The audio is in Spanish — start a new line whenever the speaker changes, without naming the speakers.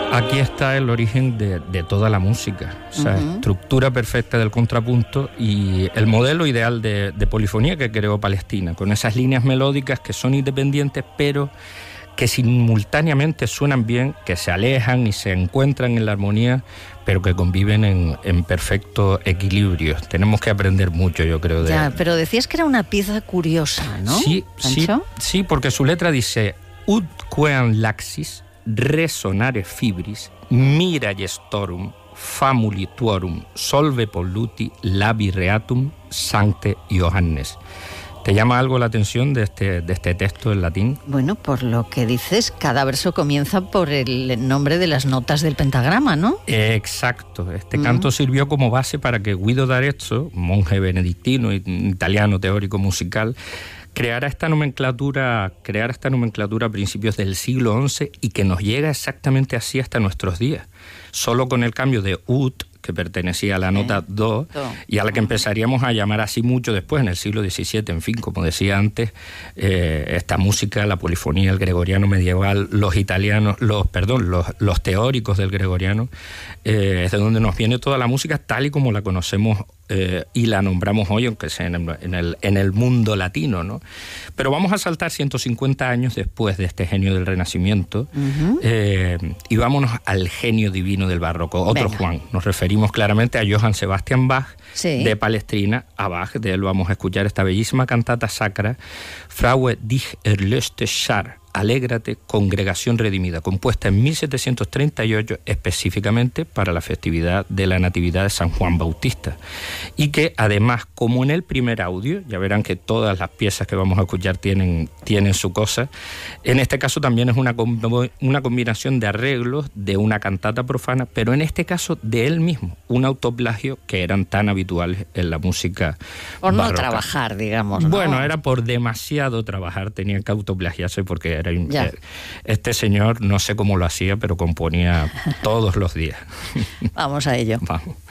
Aquí está el origen de toda la música, o sea, estructura perfecta del contrapunto y el modelo ideal de polifonía que creó Palestina, con esas líneas melódicas que son independientes, pero que simultáneamente suenan bien, que se alejan y se encuentran en la armonía, pero que conviven en perfecto equilibrio. Tenemos que aprender mucho, yo creo.
Ya, pero decías que era una pieza curiosa, ¿no?
Sí, porque su letra dice ut quean laxis resonare fibris mira gestorum famuli tuorum solve polluti labi reatum sancte Johannes. ¿Te llama algo la atención de este texto en latín?
Bueno, por lo que dices, cada verso comienza por el nombre de las notas del pentagrama, ¿no?
Exacto. Este canto sirvió como base para que Guido d'Arezzo, monje benedictino, italiano, teórico musical, creara esta nomenclatura a principios del siglo XI y que nos llega exactamente así hasta nuestros días. Solo con el cambio de ut, que pertenecía a la nota do, y a la que empezaríamos a llamar así mucho después, en el siglo XVII, en fin, como decía antes, esta música, la polifonía, el gregoriano medieval, los teóricos del gregoriano, es de donde nos viene toda la música tal y como la conocemos y la nombramos hoy, aunque sea en el mundo latino, ¿no? Pero vamos a saltar 150 años después de este genio del Renacimiento y vámonos al genio divino del barroco, otro Venga. Juan. Nos referimos claramente a Johann Sebastian Bach, de Palestrina a Bach. De él vamos a escuchar esta bellísima cantata sacra, Fraue dich erlöste Schar, Alégrate, Congregación Redimida, compuesta en 1738 específicamente para la festividad de la Natividad de San Juan Bautista, y que además, como en el primer audio, ya verán que todas las piezas que vamos a escuchar tienen su cosa, en este caso también es una combinación de arreglos de una cantata profana, pero en este caso de él mismo, un autoplagio que eran tan habituales en la música
por
barroca.
No trabajar, digamos, ¿no?
Bueno, era por demasiado trabajar, tenía que autoplagiarse porque este señor, no sé cómo lo hacía, pero componía todos los días.
Vamos a ello.
Vamos.